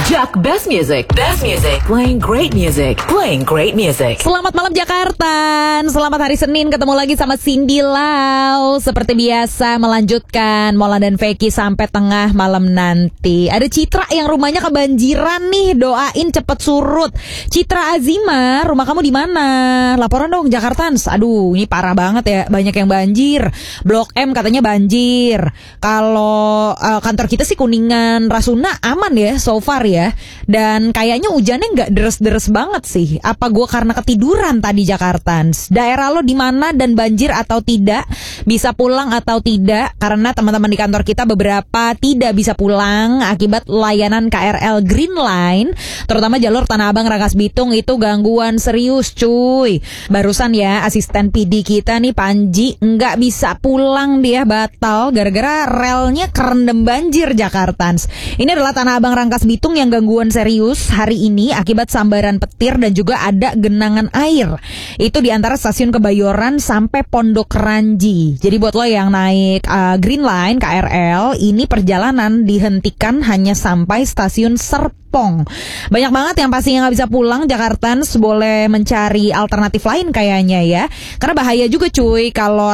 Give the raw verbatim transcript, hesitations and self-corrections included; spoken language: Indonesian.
Jack Best Music, Best Music, playing great music, playing great music. Selamat malam Jakarta, selamat hari Senin, ketemu lagi sama Cindy Lau. Seperti biasa melanjutkan Mola dan Feki sampai tengah malam nanti. Ada Citra yang rumahnya kebanjiran nih, doain cepet surut. Citra Azima, rumah kamu di mana? Laporan dong Jakartans. Aduh, ini parah banget ya, banyak yang banjir. Blok M katanya banjir. Kalau uh, kantor kita sih Kuningan Rasuna aman ya so far ya. Dan kayaknya hujannya nggak deres-deres banget sih. Apa gue karena ketiduran tadi Jakartans? Daerah lo di mana dan banjir atau tidak? Bisa pulang atau tidak? Karena teman-teman di kantor kita beberapa tidak bisa pulang akibat layanan K R L Green Line, terutama jalur Tanah Abang Rangkas Bitung itu gangguan serius cuy. Barusan ya asisten P D kita nih Panji nggak bisa pulang, dia batal gara-gara relnya kerendam banjir Jakartans. Ini adalah Tanah Abang Rangkas Bitung yang gangguan serius hari ini akibat sambaran petir dan juga ada genangan air. Itu di antara stasiun Kebayoran sampai Pondok Ranji. Jadi buat lo yang naik uh, Green Line K R L, ini perjalanan dihentikan hanya sampai stasiun Serpong. Banyak banget yang pastinya nggak bisa pulang Jakartans, boleh mencari alternatif lain kayaknya ya. Karena bahaya juga cuy kalau